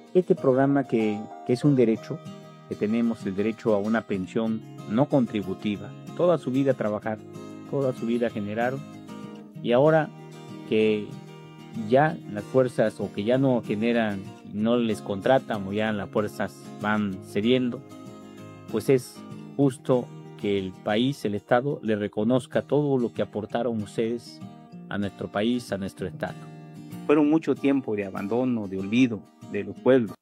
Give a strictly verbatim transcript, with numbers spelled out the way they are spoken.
Este programa que, que es un derecho, que tenemos el derecho a una pensión no contributiva, toda su vida trabajar, toda su vida generaron, y ahora que ya las fuerzas o que ya no generan, no les contratan o ya las fuerzas van cediendo, pues es justo que el país, el Estado, le reconozca todo lo que aportaron ustedes a nuestro país, a nuestro Estado. Fueron mucho tiempo de abandono, de olvido de los pueblos.